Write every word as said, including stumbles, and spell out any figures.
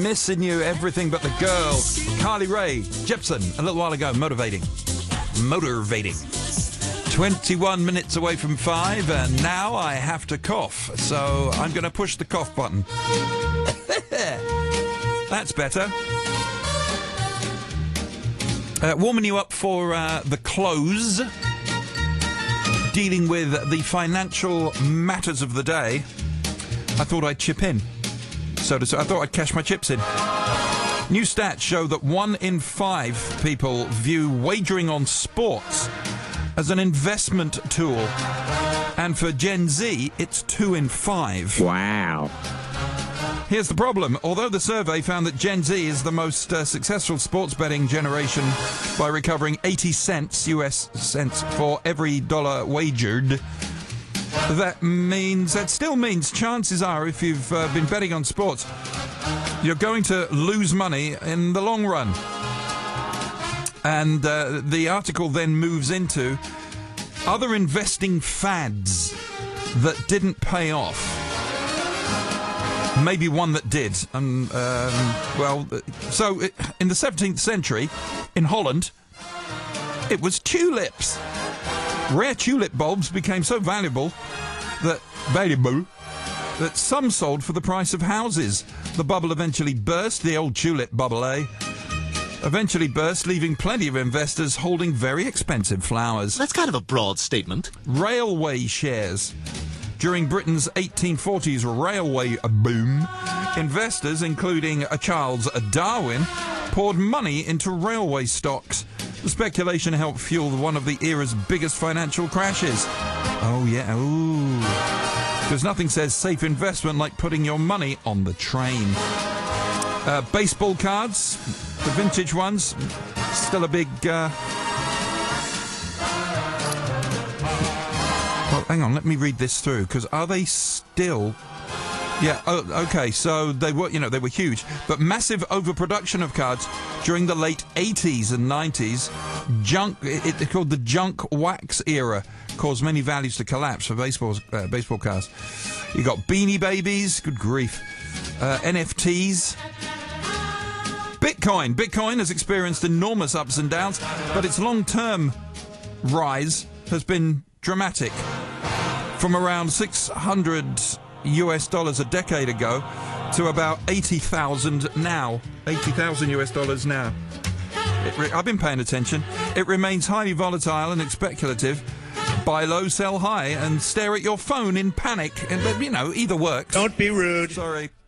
Missing You, Everything But the Girl. Carly Rae Jepsen, a little while ago, Motivating. Motivating. twenty-one minutes away from five, and now I have to cough. So I'm going to push the cough button. That's better. Uh, warming you up for uh, the close. Dealing with the financial matters of the day. I thought I'd chip in. So to, I thought I'd cash my chips in. New stats show that one in five people view wagering on sports as an investment tool. And for Gen Z, it's two in five. Wow. Here's the problem. Although the survey found that Gen Z is the most uh, successful sports betting generation by recovering eighty cents, U S cents, for every dollar wagered, that means, that still means chances are, if you've uh, been betting on sports, you're going to lose money in the long run. And uh, the article then moves into other investing fads that didn't pay off. Maybe one that did. Um, um, well, so in the seventeenth century, in Holland, it was tulips. Rare tulip bulbs became so valuable that valuable that some sold for the price of houses. The bubble eventually burst, the old tulip bubble, eh? Eventually burst, leaving plenty of investors holding very expensive flowers. That's kind of a broad statement. Railway shares. During Britain's eighteen forties railway boom, investors, including a Charles Darwin, poured money into railway stocks. The speculation helped fuel one of the era's biggest financial crashes. Oh, yeah, ooh. Because nothing says safe investment like putting your money on the train. Uh, baseball cards, the vintage ones, still a big... Uh... Oh, hang on, let me read this through, because are they still... Yeah, oh, okay, so they were, you know, they were huge, but massive overproduction of cards during the late eighties and nineties. Junk, it, it's called the junk wax era, caused many values to collapse for baseball, uh, baseball cards. You got Beanie Babies, good grief, uh, N F Ts. Bitcoin. Bitcoin has experienced enormous ups and downs, but its long-term rise has been dramatic. From around six hundred U S dollars a decade ago to about eighty thousand now. eighty thousand U S dollars now. It re- I've been paying attention. It remains highly volatile and speculative. Buy low, sell high, and stare at your phone in panic. And, you know, either works. Don't be rude. Sorry.